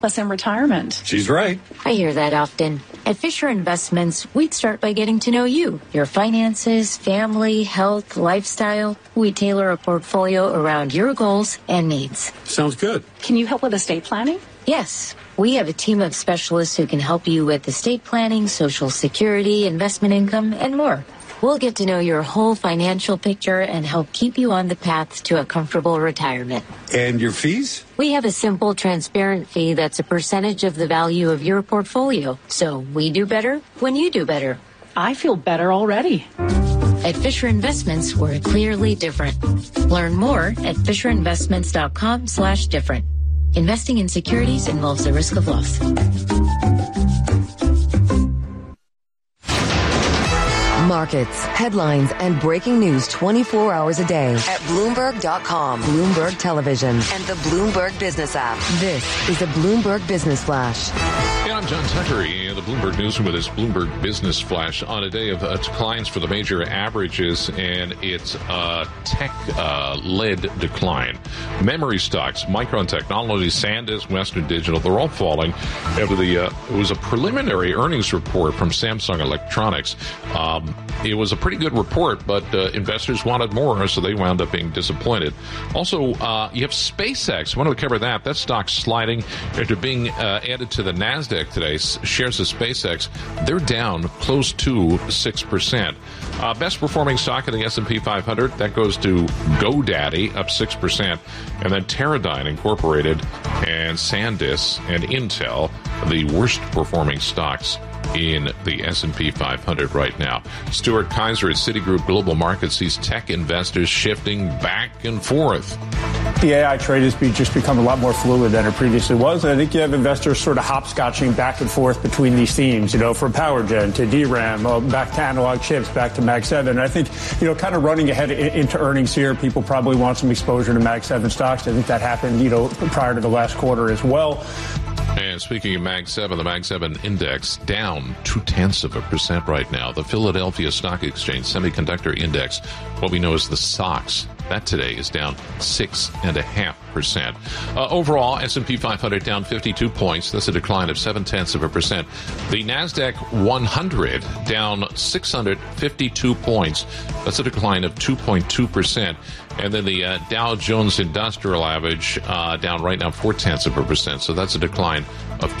us in retirement. She's right. I hear that often. At Fisher Investments, we'd start by getting to know you, your finances, family, health, lifestyle. We tailor a portfolio around your goals and needs. Sounds good. Can you help with estate planning? Yes, we have a team of specialists who can help you with estate planning, Social Security, investment income, and more. We'll get to know your whole financial picture and help keep you on the path to a comfortable retirement. And your fees? We have a simple, transparent fee that's a percentage of the value of your portfolio. So we do better when you do better. I feel better already. At Fisher Investments, we're clearly different. Learn more at FisherInvestments.com/different. Investing in securities involves the risk of loss. Markets, headlines, and breaking news 24 hours a day at Bloomberg.com, Bloomberg Television, and the Bloomberg Business app. This is a Bloomberg Business Flash. Yeah, I'm John Tucker in the Bloomberg Newsroom with this Bloomberg Business Flash on a day of declines for the major averages, and it's a tech-led decline. Memory stocks, Micron Technology, SanDisk, Western Digital, they're all falling after it was a preliminary earnings report from Samsung Electronics. It was a pretty good report, but investors wanted more, so they wound up being disappointed. Also, you have SpaceX. I want to cover that. That stock's sliding after being added to the NASDAQ today. Shares of SpaceX, they're down close to 6%. Best performing stock in the S&P 500, that goes to GoDaddy, up 6%. And then Teradyne Incorporated and SanDisk and Intel, the worst performing stocks in the S&P 500 right now. Stuart Kaiser at Citigroup Global Markets sees tech investors shifting back and forth. The AI trade has just become a lot more fluid than it previously was. And I think you have investors sort of hopscotching back and forth between these themes, from power gen to DRAM, back to analog chips, back to Mag 7. And I think, kind of running ahead into earnings here, people probably want some exposure to Mag 7 stocks. I think that happened, prior to the last quarter as well. And speaking of Mag 7, the Mag 7 index down 0.2% right now. The Philadelphia Stock Exchange Semiconductor Index, what we know as the SOX, that today is down 6.5%. Overall, S&P 500 down 52 points. That's a decline of 0.7%. The NASDAQ 100 down 652 points. That's a decline of 2.2%. And then the Dow Jones Industrial Average down right now 0.4%. So that's a decline of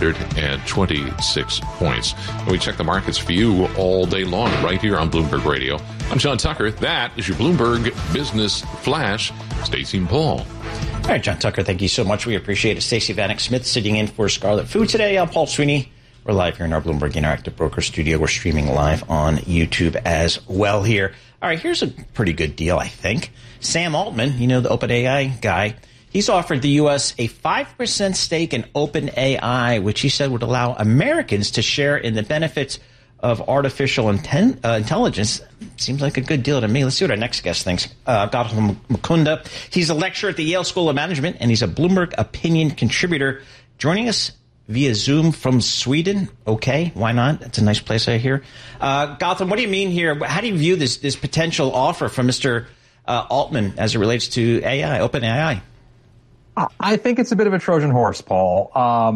226 points. And we check the markets for you all day long right here on Bloomberg Radio. I'm John Tucker. That is your Bloomberg Business Flash. Stacey and Paul. All right, John Tucker, thank you so much. We appreciate it. Stacey Vanek Smith sitting in for Scarlet Food today. I'm Paul Sweeney. We're live here in our Bloomberg Interactive Broker studio. We're streaming live on YouTube as well here. All right, here's a pretty good deal, I think. Sam Altman, the OpenAI guy, he's offered the U.S. a 5% stake in OpenAI, which he said would allow Americans to share in the benefits of artificial intelligence. Seems like a good deal to me. Let's see what our next guest thinks. Gautam Mukunda. He's a lecturer at the Yale School of Management, and he's a Bloomberg opinion contributor. Joining us via Zoom from Sweden. Okay, why not? That's a nice place, I hear. Gautam, what do you mean here? How do you view this potential offer from Mr. Altman as it relates to AI, OpenAI? I think it's a bit of a Trojan horse, Paul.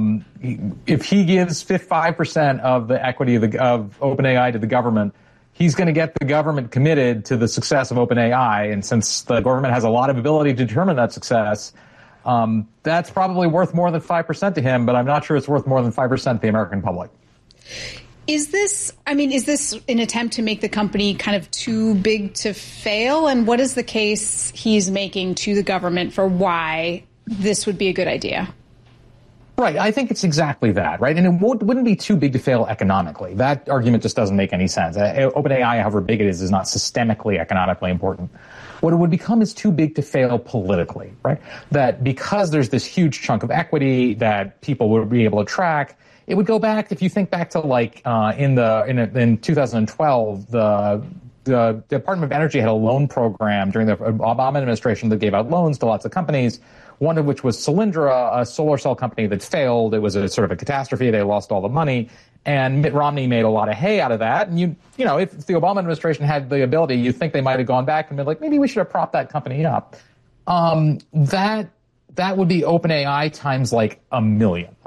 If he gives 5% of the equity of OpenAI to the government, he's going to get the government committed to the success of OpenAI. And since the government has a lot of ability to determine that success, that's probably worth more than 5% to him, but I'm not sure it's worth more than 5% to the American public. Is this an attempt to make the company kind of too big to fail? And what is the case he's making to the government for why this would be a good idea? Right. I think it's exactly that, right? And it wouldn't be too big to fail economically. That argument just doesn't make any sense. OpenAI, however big it is not systemically economically important. What it would become is too big to fail politically, right? That because there's this huge chunk of equity that people would be able to track, it would go back, if you think back to in 2012, the Department of Energy had a loan program during the Obama administration that gave out loans to lots of companies, one of which was Solyndra, a solar cell company that failed. It was a sort of a catastrophe. They lost all the money. And Mitt Romney made a lot of hay out of that. And, if the Obama administration had the ability, you think they might have gone back and been like, maybe we should have propped that company up. That that would be OpenAI times like a million.